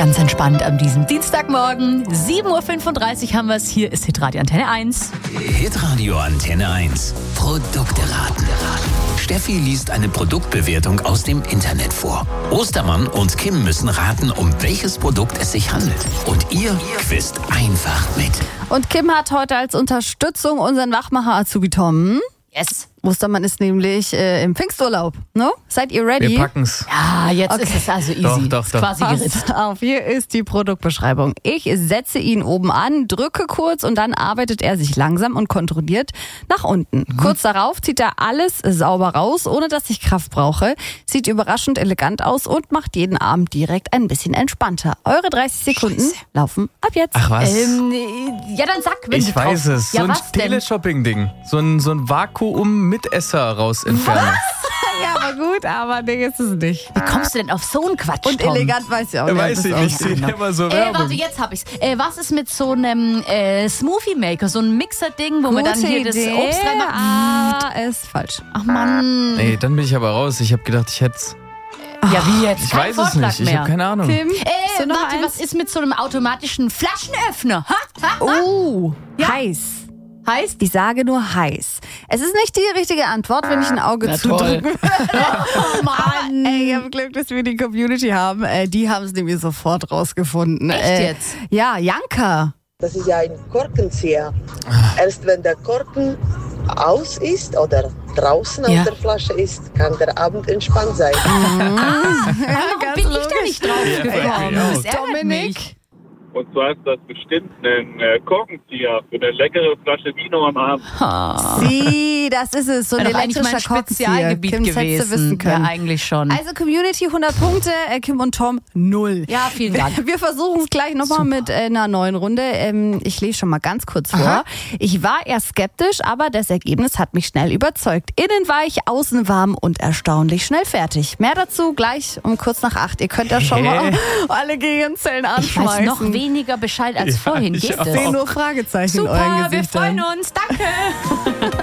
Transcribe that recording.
Ganz entspannt an diesem Dienstagmorgen. 7.35 Uhr haben wir es. Hier ist Hitradio Antenne 1. Hitradio Antenne 1. Produkte raten. Steffi liest eine Produktbewertung aus dem Internet vor. Ostermann und Kim müssen raten, um welches Produkt es sich handelt. Und ihr quizt einfach mit. Und Kim hat heute als Unterstützung unseren Wachmacher-Azubi Tom. Yes. Ostermann ist nämlich im Pfingsturlaub. No? Seid ihr ready? Wir packen's. Ja, jetzt ist es also easy. Doch. Quasi geritzt. Pass auf, hier ist die Produktbeschreibung. Ich setze ihn oben an, drücke kurz und dann arbeitet er sich langsam und kontrolliert nach unten. Kurz darauf zieht er alles sauber raus, ohne dass ich Kraft brauche. Sieht überraschend elegant aus und macht jeden Abend direkt ein bisschen entspannter. Eure 30 Sekunden laufen ab jetzt. Ach was? Ja, dann sag, wenn Ich du weiß drauf. es. Ja, So ein was denn? Teleshopping-Ding. So ein Vakuum-Mitesser raus entfernen. Ja, aber gut, aber nee, ist es nicht. Wie kommst du denn auf so einen Quatsch, Und Tom? elegant weiß ich auch nicht. Weiß ich nicht. Ich sehe immer so Werbung. Warte, jetzt hab ich's. Was ist mit so einem Smoothie Maker, so ein Mixer-Ding, wo man dann hier das Obst reinmacht? Ist falsch. Ach Mann. Nee, dann bin ich aber raus. Ich habe gedacht, ich hätt's. Ja, wie jetzt? Ich Kein weiß es Vorschlag nicht. Ich mehr. habe keine Ahnung. Tim, hast du noch Warte, eins? was ist mit so einem automatischen Flaschenöffner? Heiß. Heißt? Ich sage nur heiß. Es ist nicht die richtige Antwort, wenn ich ein Auge Na zudrücke. Oh Mann. Ey, ich habe Glück, dass wir die Community haben. Die haben es nämlich sofort rausgefunden. Echt jetzt? Ja, Janka. Das ist ja ein Korkenzieher. Erst wenn der Korken aus ist oder draußen Ja. aus der Flasche ist, kann der Abend entspannt sein. Warum bin ich da nicht drauf gekommen? Ja, Das ärgert Dominik. mich. Und zwar ist das bestimmt ein Korkenzieher für eine leckere Flasche Vino am Abend. Sie, das ist es. So ein Wäre doch eigentlich mein elektrischer Korkenzieher. Spezialgebiet Kim, das hättest du wissen gewesen. können. Ja, eigentlich schon. Also Community 100 Punkte, Kim und Tom 0. Ja, vielen Dank. Wir versuchen es gleich nochmal mit einer neuen Runde. Ich lese schon mal ganz kurz vor. Ich war eher skeptisch, aber das Ergebnis hat mich schnell überzeugt. Innen weich, außen warm und erstaunlich schnell fertig. Mehr dazu gleich um kurz nach 8. Ihr könnt ja schon mal alle Gehirnzellen Ich weiß anschmeißen. noch weniger Bescheid als vorhin. ich Geht auch. Ich das? sehe nur Fragezeichen in euren Super, wir Gesichtern. freuen uns. Danke.